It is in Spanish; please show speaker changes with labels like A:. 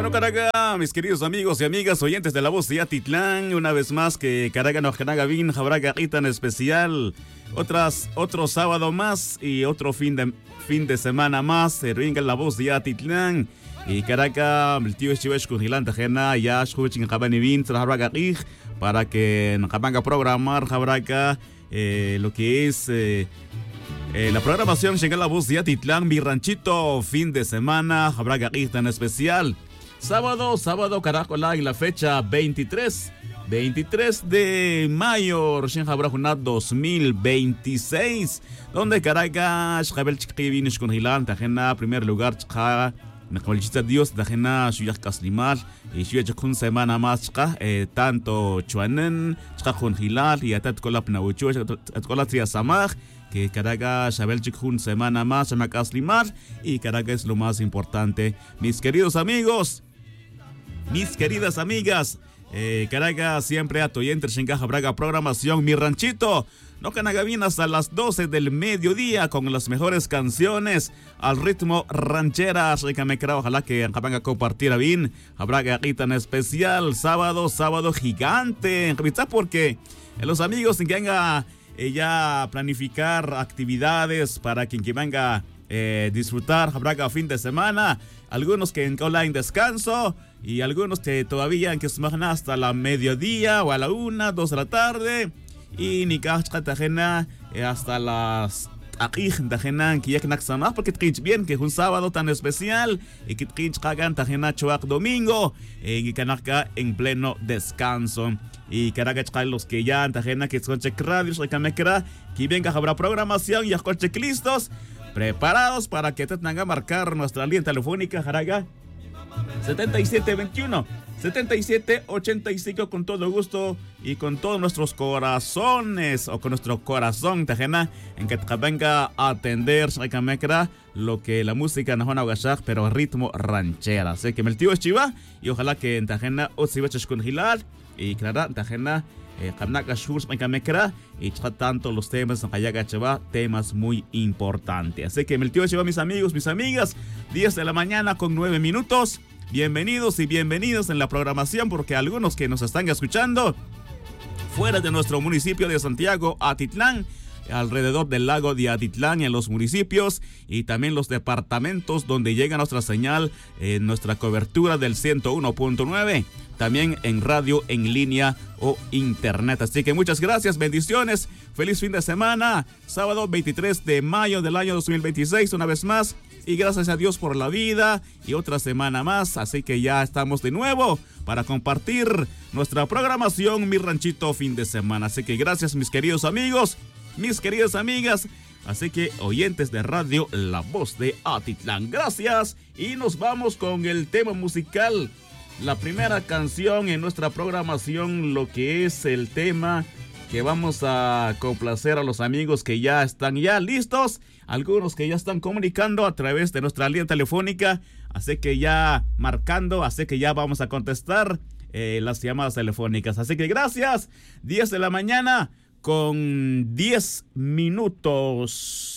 A: Bueno, Caraga, mis queridos amigos y amigas oyentes de La Voz de Atitlán, una vez más que Caraga nos canaga bien, habrá garrita en especial, otro sábado más y otro fin de semana más, se ringa La Voz de Atitlán. Y Caraga, el tío Chivesh Kujilan Tajena, ya Shuchin Jabani Bin, habrá garrij, para que nos haga programar, habrá lo que es. La programación llega a La Voz de Atitlán, mi ranchito, fin de semana, habrá garrita en especial. Sábado, Caracola, en la fecha 23 de mayo, recién habrá junat 2026, donde Caracas, Jabel Chiquibin, Shkunhilan, Tajena, primer lugar, Chka, Nacolchita Dios, Tajena, Shuyah Kaslimal, y Shuyah Chakun semana más, Chka, tanto Chuanen, Chka Kunhilal, y Atat Kolap Nauchu, Atkola Triasamaj, que Caracas, Jabel Chikun semana más, Chama Kaslimal, y Caracas es lo más importante. Mis queridos amigos, mis queridas amigas, Caracas siempre a Toyenter Shingaja Braga programación Mi Ranchito. No canaga bien hasta las 12 del mediodía con las mejores canciones al ritmo ranchera. Ojalá que van a compartir bien. Habrá garrita en especial. Sábado gigante. Porque los amigos que vengan ya planificar actividades para quien que venga disfrutar habrá fin de semana. Algunos que en cola en descanso y algunos que todavía en que se majan hasta la mediodía o a la 1, 2 de la tarde y ni tajena hasta las tajena que ya que naxamah porque trinch bien que es un sábado tan especial y que trinch hagan tajena chuak domingo y canacá en pleno descanso y caraga los que ya tajena que son check radio recamekra que venga habrá programación y con checklistos preparados para que te tengan a marcar nuestra línea telefónica Jaraga 7785 con todo gusto y con todos nuestros corazones o con nuestro corazón tajena en que te venga a atender lo que la música no es pero ritmo ranchera. Así que me el tío es chiva y ojalá que en tajena o si vachas con Hilal y clara tajena y tanto los temas temas muy importantes. Así que el tío lleva mis amigos, mis amigas, 10 de la mañana con 9 minutos. Bienvenidos y bienvenidos en la programación porque algunos que nos están escuchando fuera de nuestro municipio de Santiago, Atitlán, alrededor del lago de Atitlán, en los municipios y también los departamentos donde llega nuestra señal, nuestra cobertura del 101.9, también en radio en línea o internet. Así que muchas gracias, bendiciones, feliz fin de semana, sábado 23 de mayo del año 2026, una vez más, y gracias a Dios por la vida y otra semana más. Así que ya estamos de nuevo para compartir nuestra programación Mi Ranchito fin de semana. Así que gracias, mis queridos amigos, mis queridas amigas, así que oyentes de radio La Voz de Atitlán, gracias. Y nos vamos con el tema musical, la primera canción en nuestra programación, lo que es el tema que vamos a complacer a los amigos que ya están listos, algunos que ya están comunicando a través de nuestra línea telefónica, así que ya marcando, así que ya vamos a contestar las llamadas telefónicas. Así que gracias, 10 de la mañana con 10 minutos.